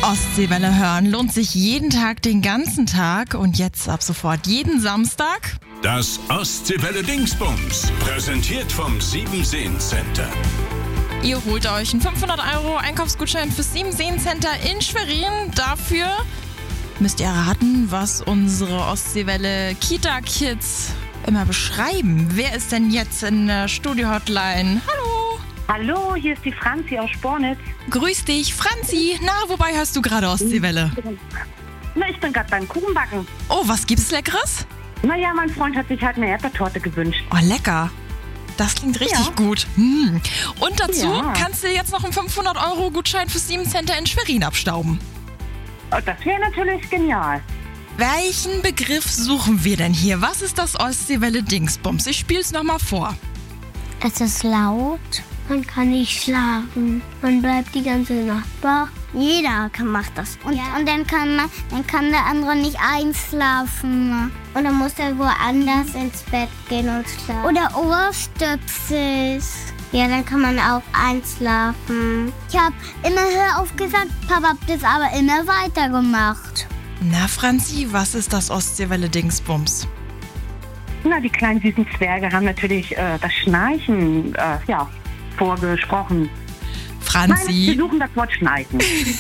Ostseewelle hören lohnt sich jeden Tag, den ganzen Tag und jetzt ab sofort jeden Samstag. Das Ostseewelle Dingsbums, präsentiert vom Siebenseen-Center. Ihr holt euch einen 500 € Einkaufsgutschein fürs Siebenseen-Center in Schwerin. Dafür müsst ihr raten, was unsere Ostseewelle Kita-Kids immer beschreiben. Wer ist denn jetzt in der Studio-Hotline? Hallo! Hallo, hier ist die Franzi aus Spornitz. Grüß dich, Franzi. Na, wobei hörst du gerade Ostseewelle? Na, ich bin gerade beim Kuchenbacken. Oh, was gibt's Leckeres? Naja, mein Freund hat sich halt eine Erdbeertorte gewünscht. Oh, lecker. Das klingt richtig gut. Und dazu kannst du jetzt noch einen 500 € Gutschein fürs Siebenseen-Center in Schwerin abstauben. Oh, das wäre natürlich genial. Welchen Begriff suchen wir denn hier? Was ist das Ostseewelle Dingsbums? Ich spiel's nochmal vor. Es ist laut, man kann nicht schlafen, man bleibt die ganze Nacht wach. Jeder macht das. Und dann kann der andere nicht einschlafen. Und dann muss er woanders ins Bett gehen und schlafen. Oder Ohrstöpsel. Ja, dann kann man auch einschlafen. Ich habe immer hör auf gesagt, Papa hat das aber immer weitergemacht. Na, Franzi, was ist das Ostseewelle Dingsbums? Na, die kleinen süßen Zwerge haben natürlich das Schnarchen vorgesprochen. Franzi. Nein, wir suchen das Wort Schnarchen.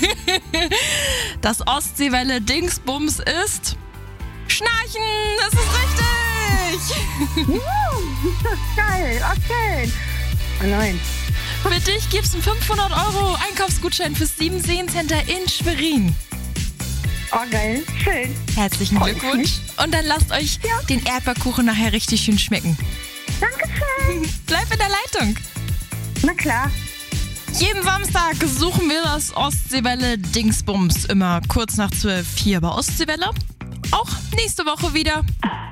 Das Ostseewelle Dingsbums ist Schnarchen. Das ist richtig. Geil, okay. Oh nein. Für dich gibt's einen 500 € Einkaufsgutschein fürs Siebenseen-Center in Schwerin. Oh, geil. Schön. Herzlichen Glückwunsch. Und dann lasst euch den Erdbeerkuchen nachher richtig schön schmecken. Dankeschön. Bleib in der Leitung. Na klar. Jeden Samstag suchen wir das Ostseewelle Dingsbums immer kurz nach 12 hier bei Ostseewelle. Auch nächste Woche wieder.